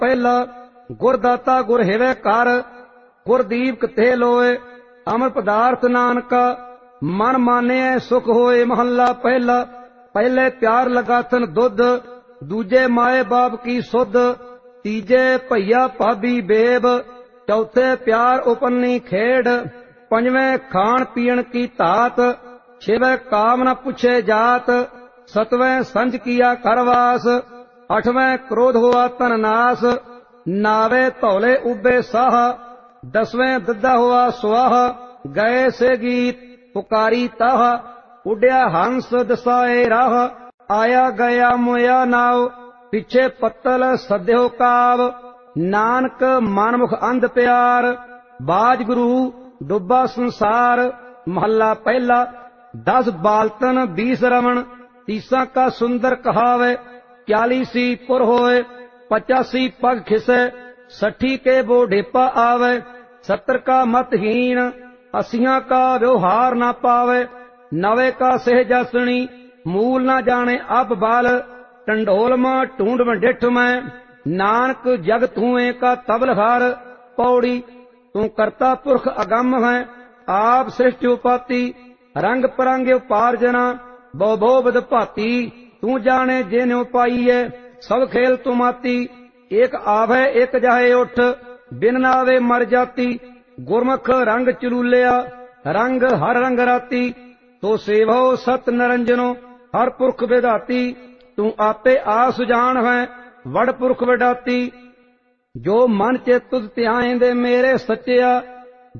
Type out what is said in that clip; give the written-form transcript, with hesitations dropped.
ਪਹਿਲਾ ਗੁਰਦਾਤਾ ਗੁਰ ਹਿਵੇ ਕਰ, ਗੁਰਦੀਪ ਕਿਤੇ ਲੋਏ, ਅਮਰ ਪਦਾਰਥ ਨਾਨਕਾ ਮਨ ਮਾਨਿਐ ਸੁਖ ਹੋਏ। ਮਹੱਲਾ ਪਹਿਲਾ। ਪਹਿਲੇ ਪਿਆਰ ਲਗਾਥਨ ਦੁੱਧ, ਦੂਜੇ ਮਾਏ ਬਾਪ ਕੀ ਸੁਧ, ਤੀਜੇ ਭਈਆ ਭਾਬੀ ਬੇਬ, ਚੌਥੇ ਪਿਆਰ ਉਪੰਨੀ ਖੇਡ, ਪੰਜਵੇਂ ਖਾਣ ਪੀਣ ਕੀ ਧਾਤ, ਛੇਵੇਂ ਕਾਮ ਨ ਪੁੱਛੇ ਜਾਤ, ਸਤਵੇਂ ਸੰਜ ਕੀਆ ਕਰਵਾਸ, ਅਠਵੇਂ ਕ੍ਰੋਧ ਹੋਆ ਤਨ ਨਾਸ, ਨਾਵੇ ਧੌਲੇ ਉਬੇ ਸਾਹ, ਦਸਵੇਂ ਦੱਦਾ ਹੋਆ ਸੁਆਹ, ਗਏ ਸੇ ਗੀਤ ਪੁਕਾਰੀ ਤਾਹ, ਉੱਡਿਆ ਹੰਸ ਦਸਾਏ ਰਾਹ, ਆਇਆ ਗਿਆ ਮੋਇਆ ਨਾਉ, ਪਿੱਛੇ ਪੱਤਲ ਸਦਿਓ ਕਾਵ, ਨਾਨਕ ਮਨਮੁਖ ਅੰਧ ਪਿਆਰ, ਬਾਜ ਗੁਰੂ ਡੁੱਬਾ ਸੰਸਾਰ। ਮਹੱਲਾ ਪਹਿਲਾ। 10 ਬਾਲਤਨ 20 ਰਵਣ, 30 ਕਾ ਸੁੰਦਰ ਕਹਾਵੇ, 40 ਪੁਰ ਹੋਏ, 85 ਪਗ ਖਿਸੇ, 60 ਕੇ ਬੋ ਢੇਪਾ ਆਵੇ, 70 का मतहीन, 80 का व्यवहार न पावे, 90 का सहजासनी, मूल न जाने अब बाल, टंडोल में ढूंढ में डिठ में, नानक जग तूए का तबलहार। पौड़ी। तू करता पुरख अगम है, आप सृष्टि उपाति, रंग परंग उपार्जना, बो बो बद भाती, तू जाने जेन्यो पाईए, सब खेल तुमाती, एक आवे एक जाहे उठ, बिन नावे मर जाती, गुरमुख रंग चलूलिया, रंग हर रंग राती, तो सेवो सत निरंजनो, हर पुरख विधाती, तू आपे आ सुजान है, वड़ पुरख विडाती, जो मन चित तुझ ध्याएंदे मेरे सच्चिया,